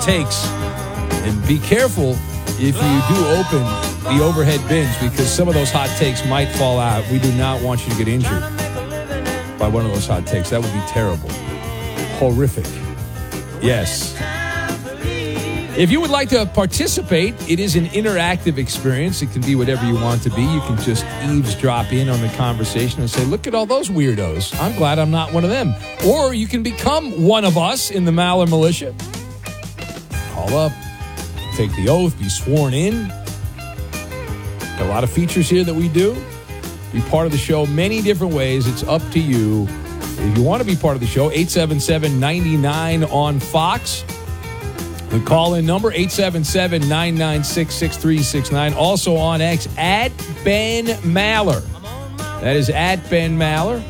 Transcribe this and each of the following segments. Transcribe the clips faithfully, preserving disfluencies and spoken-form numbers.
takes. And be careful if you do open the overhead bins, because some of those hot takes might fall out. We do not want you to get injured by one of those hot takes. That would be terrible. Horrific. Yes. If you would like to participate, it is an interactive experience. It can be whatever you want to be. You can just eavesdrop in on the conversation and say, look at all those weirdos. I'm glad I'm not one of them. Or you can become one of us in the Maller Militia. Call up, take the oath, be sworn in. Got a lot of features here that we do. Be part of the show many different ways. It's up to you. If you want to be part of the show, eight seven seven, nine nine on Fox. The call-in number, eight seven seven, nine nine six, six three six nine. Also on X, at Ben Maller. That is at Ben Maller.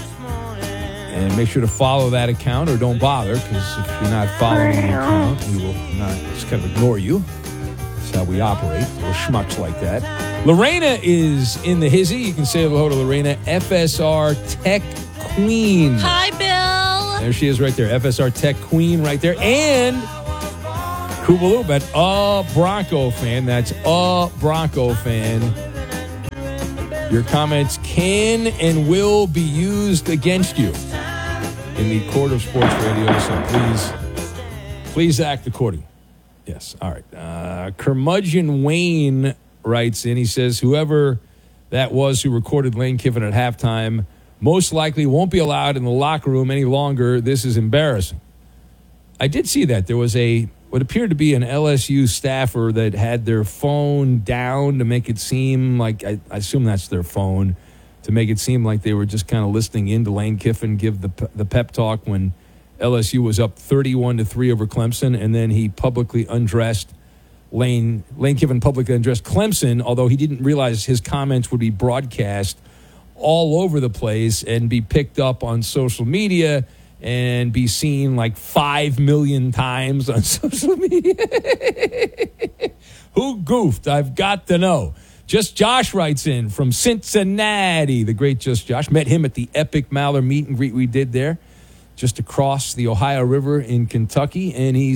And make sure to follow that account, or don't bother, because if you're not following the account, we will not just kind of ignore you. That's how we operate. We're schmucks like that. Lorena is in the hizzy. You can say hello to Lorena, F S R Tech Queen. Hi, Bill. There she is right there, F S R Tech Queen right there. And Kubaloo, but a Bronco fan. That's a Bronco fan. Your comments can and will be used against you in the court of sports radio, so please, please act accordingly. Yes, all right. Uh, Curmudgeon Wayne writes in. He says, whoever that was who recorded Lane Kiffin at halftime most likely won't be allowed in the locker room any longer. This is embarrassing. I did see that. There was a what appeared to be an L S U staffer that had their phone down to make it seem like, I, I assume that's their phone, to make it seem like they were just kind of listening in to Lane Kiffin give the the pep talk when L S U was up thirty-one to three over Clemson, and then he publicly undressed Lane, Lane Kiffin publicly undressed Clemson, although he didn't realize his comments would be broadcast all over the place and be picked up on social media and be seen like five million times on social media. Who goofed? I've got to know. Just Josh writes in from Cincinnati. The great Just Josh. Met him at the epic Maller meet and greet we did there, just across the Ohio River in Kentucky. And he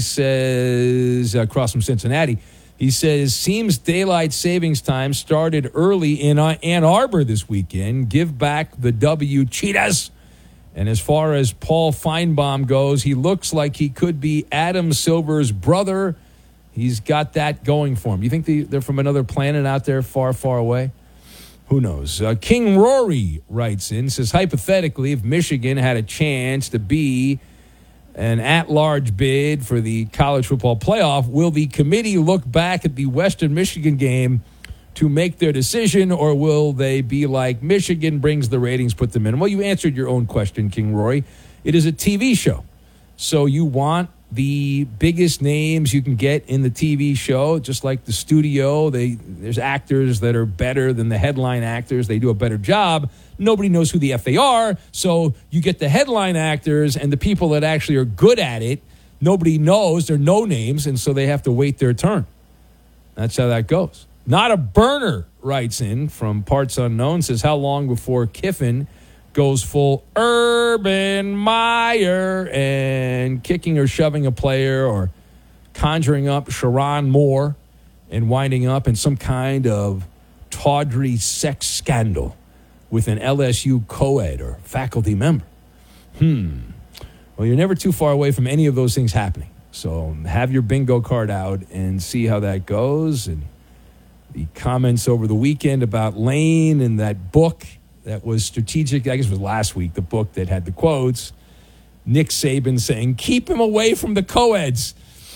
says, across from Cincinnati, he says, seems daylight savings time started early in Ann Arbor this weekend. Give back the W, Cheetahs. And as far as Paul Feinbaum goes, he looks like he could be Adam Silver's brother. He's got that going for him. You think they're from another planet out there far, far away? Who knows? Uh, King Rory writes in, says, hypothetically, if Michigan had a chance to be an at-large bid for the college football playoff, will the committee look back at the Western Michigan game to make their decision, or will they be like, Michigan brings the ratings, put them in? Well, you answered your own question, King Rory. It is a T V show. So you want the biggest names you can get in the T V show, just like the studio. They, there's actors that are better than the headline actors. They do a better job. Nobody knows who the F they are, so you get the headline actors and the people that actually are good at it. Nobody knows. They're no names, and so they have to wait their turn. That's how that goes. Not a Burner writes in from Parts Unknown, says, how long before Kiffin goes full Urban Meyer and kicking or shoving a player or conjuring up Sharon Moore and winding up in some kind of tawdry sex scandal with an L S U co-ed or faculty member? Hmm. Well, you're never too far away from any of those things happening. So have your bingo card out and see how that goes. And the comments over the weekend about Lane and that book that was strategic, I guess it was last week, the book that had the quotes, Nick Saban saying, keep him away from the co-eds.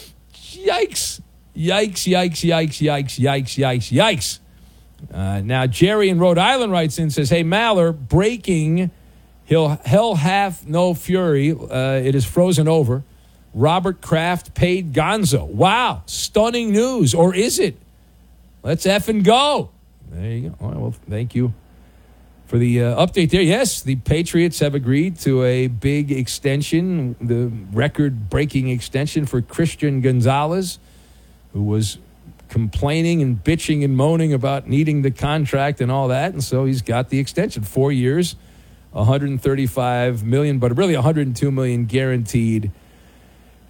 Yikes. Yikes, yikes, yikes, yikes, yikes, yikes, yikes. Uh, now, Jerry in Rhode Island writes in, says, hey, Maller, breaking, he'll hell hath no fury. Uh, it is frozen over. Robert Kraft paid Gonzo. Wow, stunning news. Or is it? Let's effing go. There you go. All right, well, thank you for the uh, update there. Yes, the Patriots have agreed to a big extension, the record-breaking extension for Christian Gonzalez, who was complaining and bitching and moaning about needing the contract and all that. And so he's got the extension. Four years, one hundred thirty-five million dollars, but really one hundred two million dollars guaranteed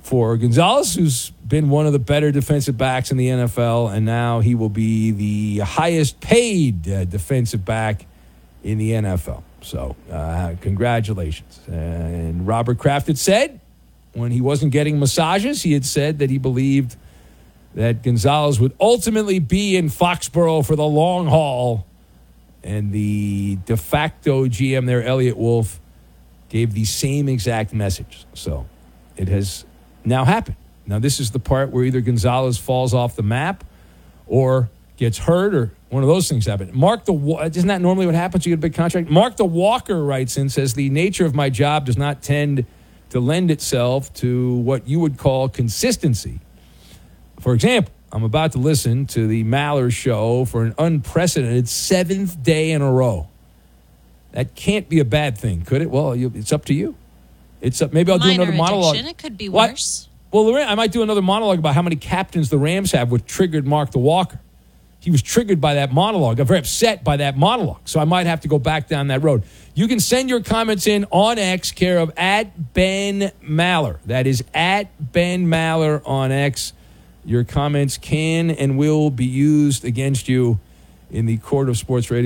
for Gonzalez, who's been one of the better defensive backs in the N F L, and now he will be the highest paid uh, defensive back in the N F L. So uh, congratulations. Uh, and Robert Kraft had said when he wasn't getting massages, he had said that he believed that Gonzalez would ultimately be in Foxborough for the long haul. And the de facto G M there, Elliott Wolf, gave the same exact message. So it has now happened. Now, this is the part where either Gonzalez falls off the map or gets hurt or one of those things happen. Mark the Isn't that normally what happens? You get a big contract? Mark the Walker writes in, says, the nature of my job does not tend to lend itself to what you would call consistency. For example, I'm about to listen to the Maller show for an unprecedented seventh day in a row. That can't be a bad thing, could it? Well, you, it's up to you. It's up. Maybe I'll Minor do another addiction. monologue. It could be what? worse. Well, Lorraine, I might do another monologue about how many captains the Rams have, which triggered Mark the Walker. He was triggered by that monologue. I'm very upset by that monologue. So I might have to go back down that road. You can send your comments in on X, care of at Ben Maller. That is at Ben Maller on X. Your comments can and will be used against you in the court of sports radio.